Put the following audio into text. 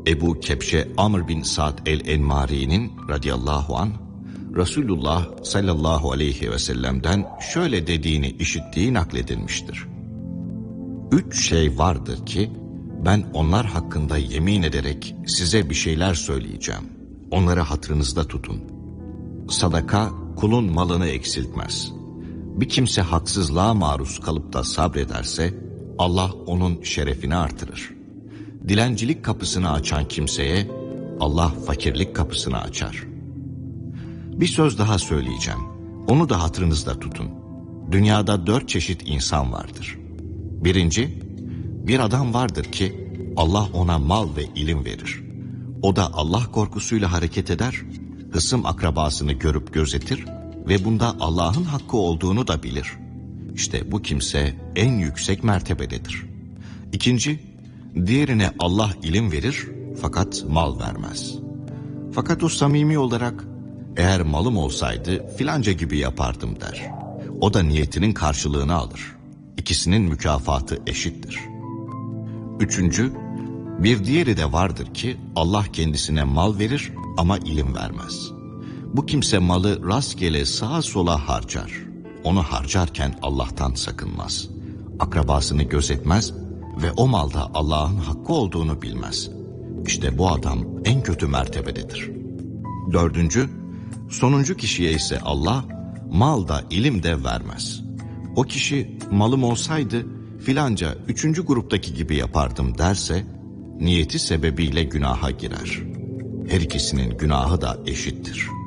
Ebu Kebşe Amr bin Sa'd el-Enmari'nin radıyallahu anh, Resulullah sallallahu aleyhi ve sellem'den şöyle dediğini işittiği nakledilmiştir. 3 şey vardır ki ben onlar hakkında yemin ederek size bir şeyler söyleyeceğim. Onları hatırınızda tutun. Sadaka kulun malını eksiltmez. Bir kimse haksızlığa maruz kalıp da sabrederse Allah onun şerefini artırır. Dilencilik kapısını açan kimseye Allah fakirlik kapısını açar. Bir söz daha söyleyeceğim. Onu da hatırınızda tutun. Dünyada 4 çeşit insan vardır. Birinci, bir adam vardır ki Allah ona mal ve ilim verir. O da Allah korkusuyla hareket eder, hısım akrabasını görüp gözetir ve bunda Allah'ın hakkı olduğunu da bilir. İşte bu kimse en yüksek mertebededir. İkinci, diğerine Allah ilim verir fakat mal vermez. Fakat o samimi olarak eğer malım olsaydı filanca gibi yapardım der. O da niyetinin karşılığını alır. İkisinin mükafatı eşittir. Üçüncü, bir diğeri de vardır ki Allah kendisine mal verir ama ilim vermez. Bu kimse malı rastgele sağa sola harcar. Onu harcarken Allah'tan sakınmaz. Akrabasını gözetmez ve o malda Allah'ın hakkı olduğunu bilmez. İşte bu adam en kötü mertebededir. Dördüncü, sonuncu kişiye ise Allah mal da ilim de vermez. O kişi malım olsaydı filanca 3. gruptaki gibi yapardım derse niyeti sebebiyle günaha girer. Her ikisinin günahı da eşittir.